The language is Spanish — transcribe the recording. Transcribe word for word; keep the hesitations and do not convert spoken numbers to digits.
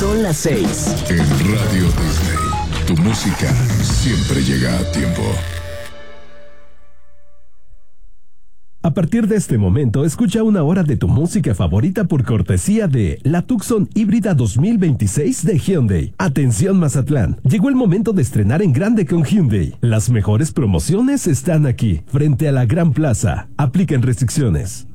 Son las seis. En Radio Disney, tu música siempre llega a tiempo. A partir de este momento, escucha una hora de tu música favorita por cortesía de la Tucson Híbrida dos mil veintiséis de Hyundai. Atención Mazatlán, llegó el momento de estrenar en grande con Hyundai. Las mejores promociones están aquí, frente a la Gran Plaza. Aplican restricciones.